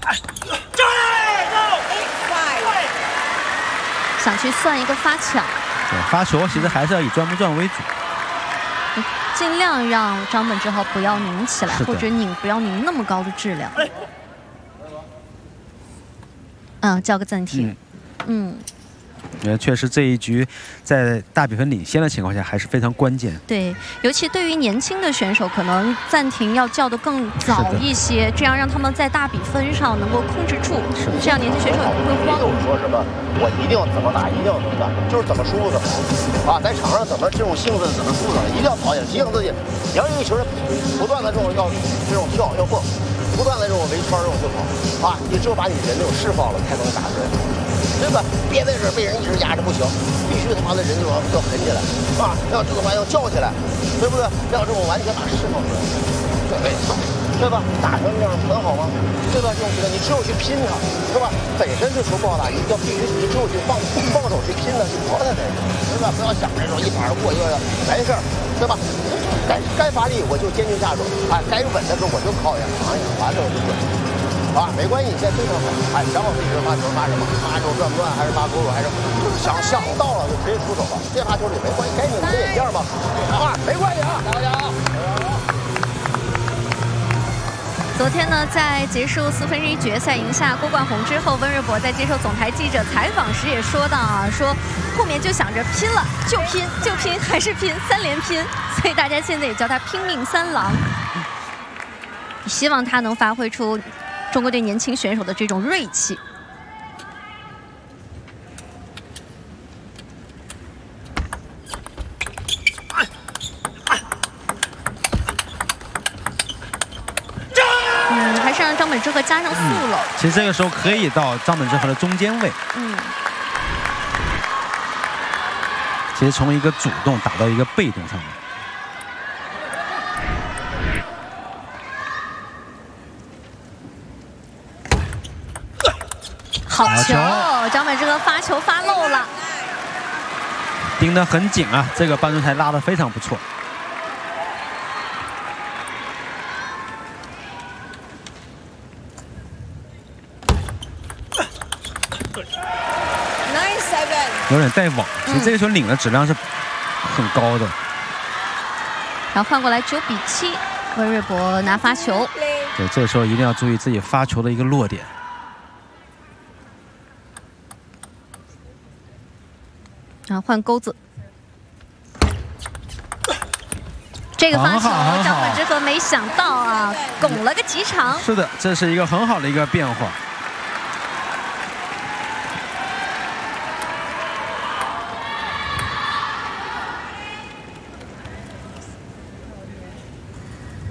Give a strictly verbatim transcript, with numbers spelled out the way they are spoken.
想去算一个发抢。 对，发球其实还是要以转不转为主。 尽量让张本智和不要拧起来，或者拧不要拧那么高的质量。嗯，叫个暂停。嗯， 呃，确实这一局在大比分领先的情况下还是非常关键。 对，尤其对于年轻的选手，可能暂停要叫得更早一些，这样让他们在大比分上能够控制住，这样年轻选手也不会慌。 没有说什么我一定怎么打，一定怎么打，就是怎么舒服怎么好啊，在场上怎么这种性子怎么舒服，一定要保险提醒自己。你要一个球员不断的这种要这种跳要蹦，不断的这种围圈这种就跑啊，你只有把你人这种释放了，才能打对。 对吧？憋在这儿被人一直压着不行，必须他妈的人就要要狠起来啊！要这个玩意要叫起来，对不对？要这种完全把释放出来，对对吧？打成这样很好吗？对吧？这种比赛你只有去拼它，是吧？本身这球不好打，你要必须你只有去放放手去拼它，去搏它才行，对吧？不要想这种一板过一个完事儿，对吧？该该发力我就坚决下手，啊，该稳的时候我就靠一下，扛一下，完了我就稳。 啊，没关系，你现在非常好。哎，想好自己是发球发什么，发这种转不转，还是发勾手，还是想想到了就直接出手了。这发球里没关系，该拧的也一样吧。啊，没关系啊，加油加油！ 昨天呢，在结束四分之一决赛赢下郭冠宏之后，温瑞博在接受总台记者采访时也说到啊，说后面就想着拼了，就拼就拼，还是拼，三连拼。所以大家现在也叫他拼命三郎。希望他能发挥出 中国队年轻选手的这种锐气，嗯，还是让张本智和加上速了。 嗯、其实这个时候可以到张本智和的中间位。 嗯， 其实从一个主动打到一个被动上面。 好球！张本智和发球发漏了， 盯得很紧啊！这个半中台拉得非常不错。有点带网，其实这个球领的质量是很高的。 然后换过来九比七，温瑞博拿发球。 对，这个时候一定要注意自己发球的一个落点。 然后换钩子，这个发球张本智和没想到啊，拱了个极长。 是的，这是一个很好的一个变化。